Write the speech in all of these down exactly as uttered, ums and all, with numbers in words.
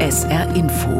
S R Info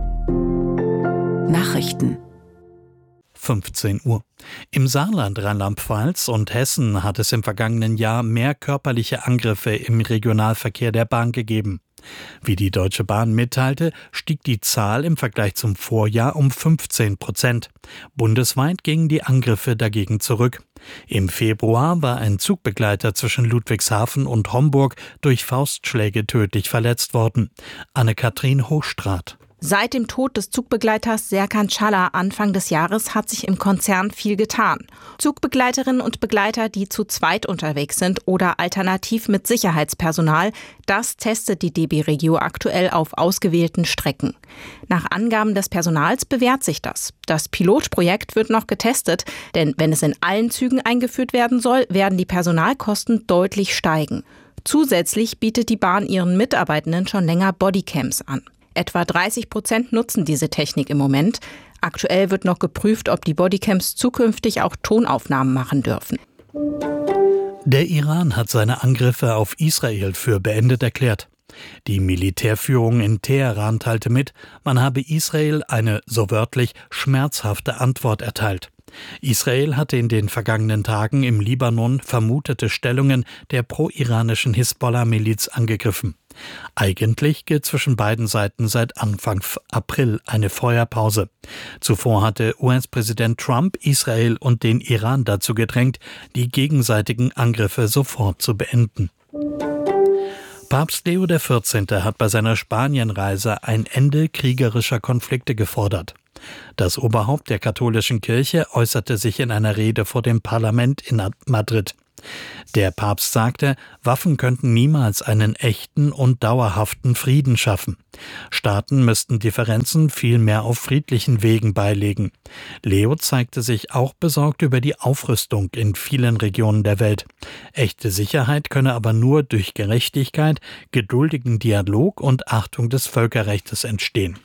Nachrichten fünfzehn Uhr. Im Saarland, Rheinland-Pfalz und Hessen hat es im vergangenen Jahr mehr körperliche Angriffe im Regionalverkehr der Bahn gegeben. Wie die Deutsche Bahn mitteilte, stieg die Zahl im Vergleich zum Vorjahr um fünfzehn Prozent. Bundesweit gingen die Angriffe dagegen zurück. Im Februar war ein Zugbegleiter zwischen Ludwigshafen und Homburg durch Faustschläge tödlich verletzt worden. Anne-Kathrin Hochstraat. Seit dem Tod des Zugbegleiters Serkan Çağlar Anfang des Jahres hat sich im Konzern viel getan. Zugbegleiterinnen und Begleiter, die zu zweit unterwegs sind oder alternativ mit Sicherheitspersonal, das testet die D B Regio aktuell auf ausgewählten Strecken. Nach Angaben des Personals bewährt sich das. Das Pilotprojekt wird noch getestet, denn wenn es in allen Zügen eingeführt werden soll, werden die Personalkosten deutlich steigen. Zusätzlich bietet die Bahn ihren Mitarbeitenden schon länger Bodycams an. Etwa dreißig Prozent nutzen diese Technik im Moment. Aktuell wird noch geprüft, ob die Bodycams zukünftig auch Tonaufnahmen machen dürfen. Der Iran hat seine Angriffe auf Israel für beendet erklärt. Die Militärführung in Teheran teilte mit, man habe Israel eine, so wörtlich, schmerzhafte Antwort erteilt. Israel hatte in den vergangenen Tagen im Libanon vermutete Stellungen der pro-iranischen Hisbollah-Miliz angegriffen. Eigentlich gilt zwischen beiden Seiten seit Anfang April eine Feuerpause. Zuvor hatte U S-Präsident Trump Israel und den Iran dazu gedrängt, die gegenseitigen Angriffe sofort zu beenden. Papst Leo der vierzehnte. Hat bei seiner Spanienreise ein Ende kriegerischer Konflikte gefordert. Das Oberhaupt der katholischen Kirche äußerte sich in einer Rede vor dem Parlament in Madrid. Der Papst sagte, Waffen könnten niemals einen echten und dauerhaften Frieden schaffen. Staaten müssten Differenzen vielmehr auf friedlichen Wegen beilegen. Leo zeigte sich auch besorgt über die Aufrüstung in vielen Regionen der Welt. Echte Sicherheit könne aber nur durch Gerechtigkeit, geduldigen Dialog und Achtung des Völkerrechts entstehen.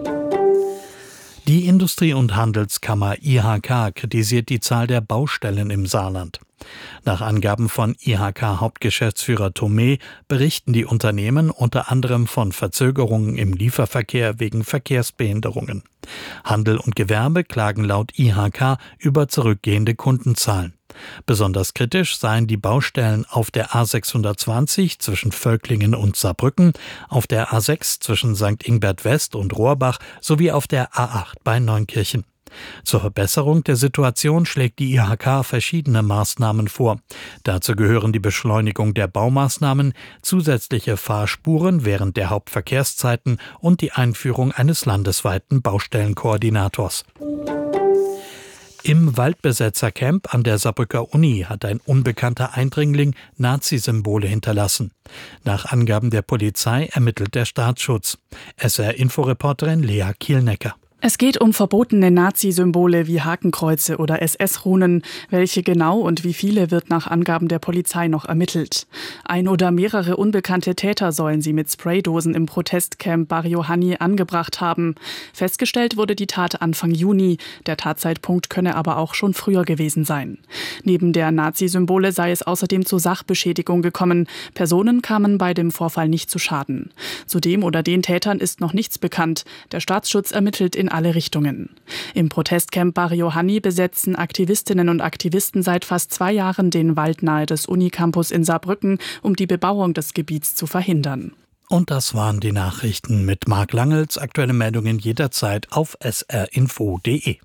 Die Industrie- und Handelskammer I H K kritisiert die Zahl der Baustellen im Saarland. Nach Angaben von I H K-Hauptgeschäftsführer Thomé berichten die Unternehmen unter anderem von Verzögerungen im Lieferverkehr wegen Verkehrsbehinderungen. Handel und Gewerbe klagen laut I H K über zurückgehende Kundenzahlen. Besonders kritisch seien die Baustellen auf der A sechshundertzwanzig zwischen Völklingen und Saarbrücken, auf der A sechs zwischen Sankt Ingbert West und Rohrbach sowie auf der A acht bei Neunkirchen. Zur Verbesserung der Situation schlägt die I H K verschiedene Maßnahmen vor. Dazu gehören die Beschleunigung der Baumaßnahmen, zusätzliche Fahrspuren während der Hauptverkehrszeiten und die Einführung eines landesweiten Baustellenkoordinators. Im Waldbesetzercamp an der Saarbrücker Uni hat ein unbekannter Eindringling Nazi-Symbole hinterlassen. Nach Angaben der Polizei ermittelt der Staatsschutz. S R-Inforeporterin Lea Kielnecker. Es geht um verbotene Nazi-Symbole wie Hakenkreuze oder S S-Runen. Welche genau und wie viele wird nach Angaben der Polizei noch ermittelt. Ein oder mehrere unbekannte Täter sollen sie mit Spraydosen im Protestcamp Barrio Hanni angebracht haben. Festgestellt wurde die Tat Anfang Juni. Der Tatzeitpunkt könne aber auch schon früher gewesen sein. Neben der Nazi-Symbole sei es außerdem zu Sachbeschädigung gekommen. Personen kamen bei dem Vorfall nicht zu Schaden. Zu dem oder den Tätern ist noch nichts bekannt. Der Staatsschutz ermittelt in alle Richtungen. Im Protestcamp Barrio Hanni besetzen Aktivistinnen und Aktivisten seit fast zwei Jahren den Wald nahe des Unicampus in Saarbrücken, um die Bebauung des Gebiets zu verhindern. Und das waren die Nachrichten mit Marc Langels. Aktuelle Meldungen jederzeit auf s r info punkt d e.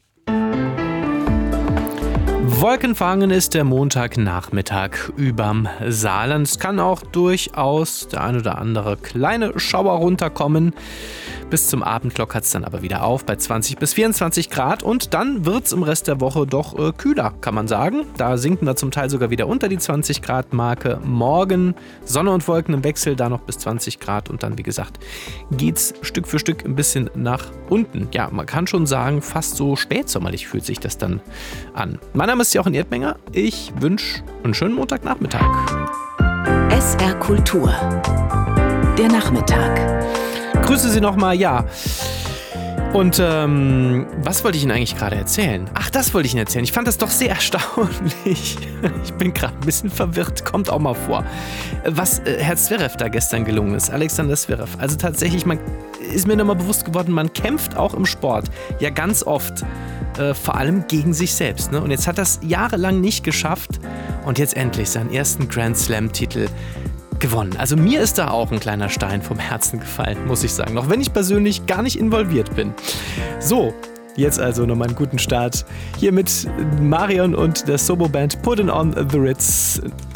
Wolkenfangen ist der Montagnachmittag überm Saarland. Es kann auch durchaus der ein oder andere kleine Schauer runterkommen. Bis zum Abend lockert es dann aber wieder auf bei zwanzig bis vierundzwanzig Grad und dann wird es im Rest der Woche doch äh, kühler, kann man sagen. Da sinken wir zum Teil sogar wieder unter die zwanzig Grad Marke. Morgen Sonne und Wolken im Wechsel, da noch bis zwanzig Grad und dann, wie gesagt, geht's Stück für Stück ein bisschen nach unten. Ja, man kann schon sagen, fast so spätsommerlich fühlt sich das dann an. Mein Name ist Jochen Erdmenger. Ich wünsche einen schönen Montagnachmittag. S R Kultur. Der Nachmittag. Grüße Sie nochmal, ja. Und ähm, was wollte ich Ihnen eigentlich gerade erzählen? Ach, das wollte ich Ihnen erzählen. Ich fand das doch sehr erstaunlich. Ich bin gerade ein bisschen verwirrt, kommt auch mal vor. Was äh, Herr Zverev da gestern gelungen ist, Alexander Zverev. Also tatsächlich, man, ist mir nochmal bewusst geworden, man kämpft auch im Sport ja ganz oft äh, vor allem gegen sich selbst. Ne? Und jetzt hat er es jahrelang nicht geschafft und jetzt endlich seinen ersten Grand Slam-Titel gewonnen. Also mir ist da auch ein kleiner Stein vom Herzen gefallen, muss ich sagen. Auch wenn ich persönlich gar nicht involviert bin. So, jetzt also nochmal einen guten Start. Hier mit Marion und der Sobo-Band Puttin' on the Ritz.